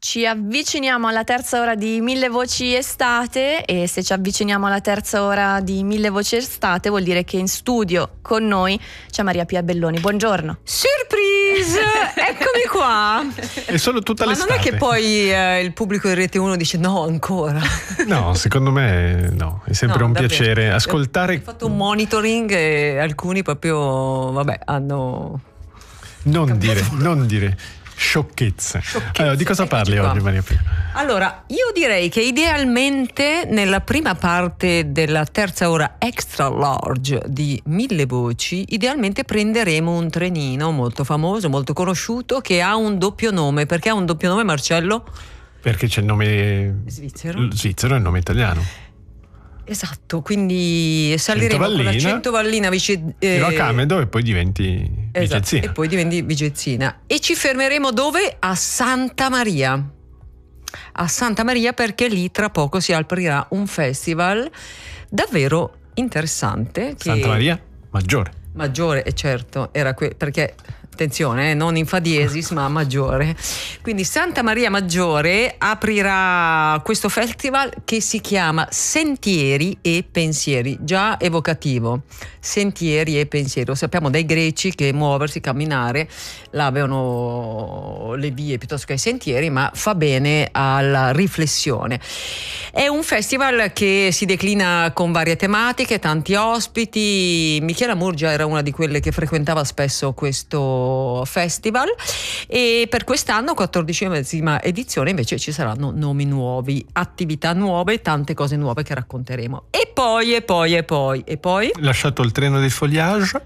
Ci avviciniamo alla terza ora di Mille Voci Estate, e se ci avviciniamo alla terza ora di Mille Voci Estate vuol dire che in studio con noi c'è Maria Pia Belloni. Buongiorno. Surprise! Eccomi qua. È solo tutta l'estate. Ma non è che poi il pubblico di Rete 1 dice no ancora? No, secondo me no, è sempre un davvero. piacere ascoltare. Ho fatto un monitoring e alcuni proprio, hanno... Non dire sciocchezze. Allora, di cosa parli oggi, Maria Pia? Allora, io direi che idealmente nella prima parte della terza ora extra large di Mille Voci, idealmente prenderemo un trenino molto famoso, molto conosciuto, che ha un doppio nome. Perché ha un doppio nome, Marcello? Perché c'è il nome svizzero e il nome italiano. Esatto, quindi saliremo con la Centovallina fino a Camedo e poi diventi Vigezzina. E poi diventi Vigezzina. E ci fermeremo dove? A Santa Maria. A Santa Maria, perché lì tra poco si aprirà un festival davvero interessante. Santa Maria Maggiore, certo, era perché... Attenzione, non in fa diesis ma maggiore. Quindi Santa Maria Maggiore aprirà questo festival che si chiama Sentieri e Pensieri, già evocativo. Sentieri e Pensieri, lo sappiamo dai greci che muoversi, camminare, là avevano le vie piuttosto che i sentieri, ma fa bene alla riflessione. È un festival che si declina con varie tematiche, tanti ospiti. Michela Murgia era una di quelle che frequentava spesso questo festival, e per quest'anno, 14ª edizione, invece ci saranno nomi nuovi, attività nuove, tante cose nuove che racconteremo. E poi lasciato il treno del foliage,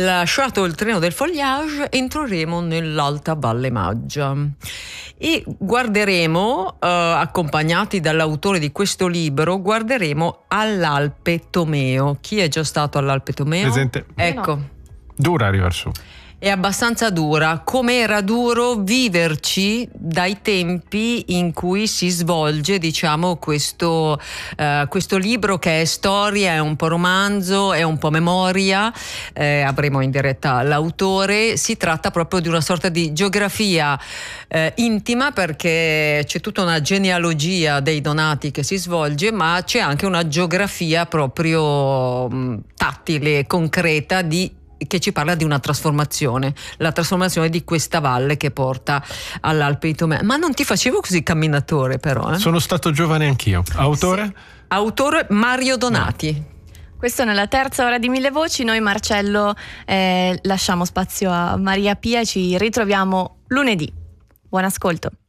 entreremo nell'Alta Valle Maggia e guarderemo, accompagnati dall'autore di questo libro, guarderemo all'Alpe Tomeo. Chi è già stato all'Alpe Tomeo? Presente. Ecco. Dura arrivare su. È abbastanza dura, come era duro viverci dai tempi in cui si svolge, diciamo, questo libro, che è storia, è un po' romanzo, è un po' memoria. Avremo in diretta l'autore. Si tratta proprio di una sorta di geografia intima, perché c'è tutta una genealogia dei Donati che si svolge, ma c'è anche una geografia proprio tattile, concreta, che ci parla di una trasformazione, la trasformazione di questa valle che porta all'Alpe di Tomeo. Ma non ti facevo così camminatore, però? Sono stato giovane anch'io. Autore? Sì. Autore Mario Donati. Questo nella terza ora di Mille Voci. Noi, Marcello, lasciamo spazio a Maria Pia e ci ritroviamo lunedì. Buon ascolto.